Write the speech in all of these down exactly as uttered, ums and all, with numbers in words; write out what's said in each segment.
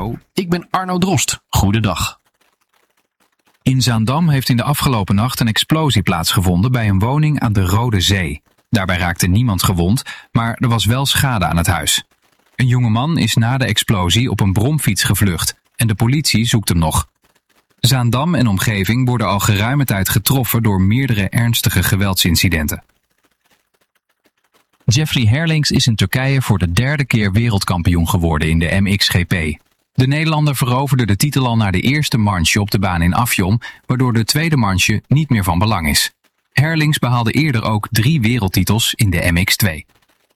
Radio. Ik ben Arno Drost. Goedendag. In Zaandam heeft in de afgelopen nacht een explosie plaatsgevonden bij een woning aan de Rode Zee. Daarbij raakte niemand gewond, maar er was wel schade aan het huis. Een jongeman is na de explosie op een bromfiets gevlucht en de politie zoekt hem nog. Zaandam en omgeving worden al geruime tijd getroffen door meerdere ernstige geweldsincidenten. Jeffrey Herlings is in Turkije voor de derde keer wereldkampioen geworden in de M X G P. De Nederlander veroverde de titel al na de eerste manche op de baan in Afyon, waardoor de tweede manche niet meer van belang is. Herlings behaalde eerder ook drie wereldtitels in de M X twee.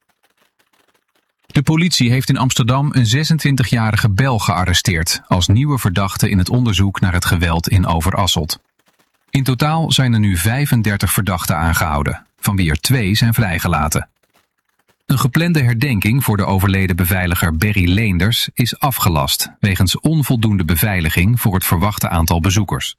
De politie heeft in Amsterdam een zesentwintigjarige Belg gearresteerd als nieuwe verdachte in het onderzoek naar het geweld in Overasselt. In totaal zijn er nu vijfendertig verdachten aangehouden, van wie er twee zijn vrijgelaten. Een geplande herdenking voor de overleden beveiliger Berry Leenders is afgelast wegens onvoldoende beveiliging voor het verwachte aantal bezoekers.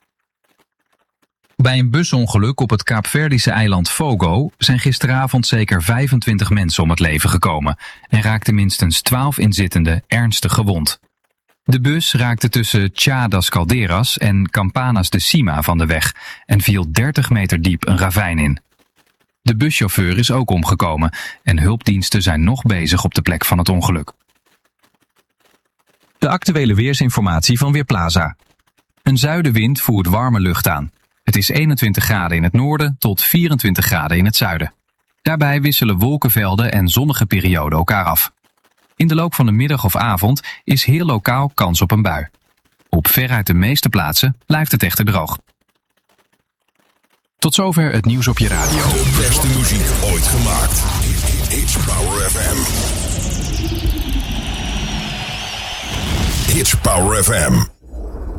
Bij een busongeluk op het Kaapverdische eiland Fogo zijn gisteravond zeker vijfentwintig mensen om het leven gekomen en raakten minstens twaalf inzittenden ernstig gewond. De bus raakte tussen Tja das Calderas en Campanas de Cima van de weg en viel dertig meter diep een ravijn in. De buschauffeur is ook omgekomen en hulpdiensten zijn nog bezig op de plek van het ongeluk. De actuele weersinformatie van Weerplaza. Een zuidenwind voert warme lucht aan. Het is eenentwintig graden in het noorden tot vierentwintig graden in het zuiden. Daarbij wisselen wolkenvelden en zonnige perioden elkaar af. In de loop van de middag of avond is heel lokaal kans op een bui. Op veruit de meeste plaatsen blijft het echter droog. Tot zover het nieuws op je radio. De beste muziek ooit gemaakt. Hits Power F M. Hits Power F M.